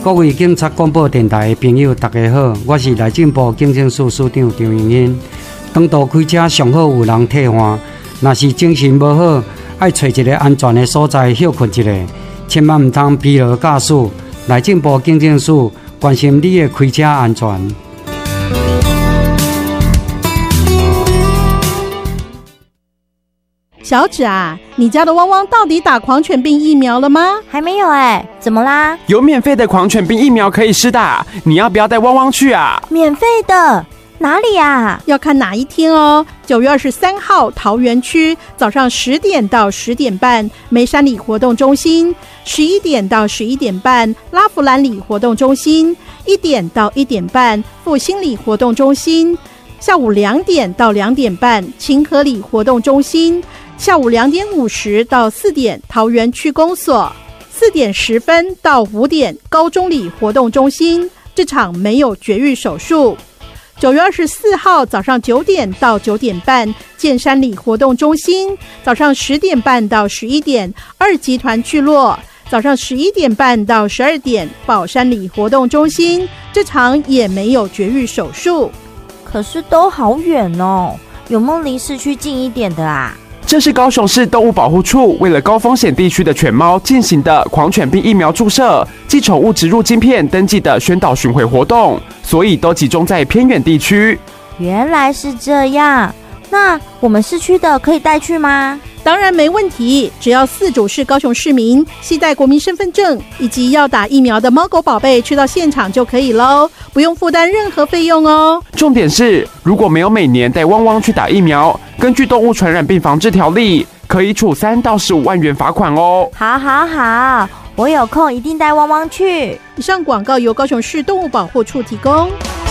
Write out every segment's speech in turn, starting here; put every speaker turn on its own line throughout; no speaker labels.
各位警察广播电台的朋友，大家好，我是内政部警政署署长张永欣。长途开车上好有人替换，若是精神无好，爱找一个安全的所在休困一下，千万唔通疲劳驾驶。内政部警政署关心你的开车安全。
小芷啊，你家的汪汪到底打狂犬病疫苗了吗？
还没有怎么啦？
有免费的狂犬病疫苗可以施打，你要不要带汪汪去啊？
免费的？哪里啊？
要看哪一天哦。9月23号，桃园区早上10点到10点半，梅山里活动中心；11点到11点半，拉弗兰里活动中心；1点到1点半，复兴里活动中心；下午2点到2点半，清河里活动中心；下午2点50到4点，桃园区公所；4点10分到5点，高中里活动中心。这场没有绝育手术。9月24号早上9点到9点半，建山里活动中心；早上10点半到11点，2集团聚落；早上11点半到12点，宝山里活动中心。这场也没有绝育手术。
可是都好远哦，有没有离市区近一点的啊？
这是高雄市动物保护处为了高风险地区的犬猫进行的狂犬病疫苗注射及宠物植入晶片登记的宣导巡回活动，所以都集中在偏远地区。
原来是这样，那我们市区的可以带去吗？
当然没问题，只要饲主是高雄市民，携带国民身份证以及要打疫苗的猫狗宝贝去到现场就可以咯，不用负担任何费用哦。
重点是，如果没有每年带汪汪去打疫苗，根据动物传染病防治条例，可以处3到15万元罚款哦。
好，我有空一定带汪汪去。
以上广告由高雄市动物保护处提供。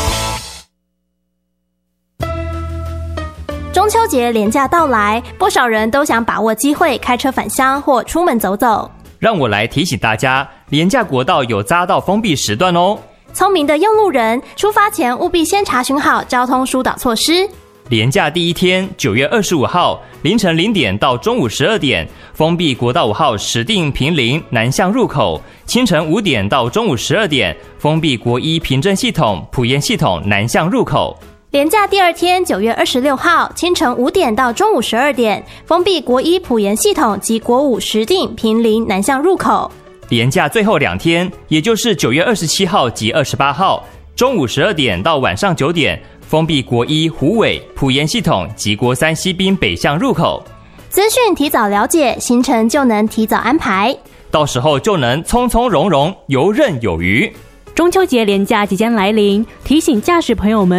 中秋节连假到来，不少人都想把握机会开车返乡或出门走走。
让我来提醒大家，连假国道有匝道封闭时段哦。
聪明的用路人，出发前务必先查询好交通疏导措施。
连假第一天9月25号凌晨0点到中午12点，封闭国道5号石碇坪林南向入口；清晨5点到中午12点，封闭国一平镇系统埔盐系统南向入口。
连假第二天9月26号清晨5点到中午12点，封闭国一埔盐系统及国五石碇坪林南向入口。
连假最后2天，也就是9月27号及28号，中午12点到晚上9点，封闭国一虎尾埔盐系统及国三西滨北向入口。
资讯提早了解，行程就能提早安排，
到时候就能从从容容，游刃有余。
中秋节连假即将来临，提醒驾驶朋友们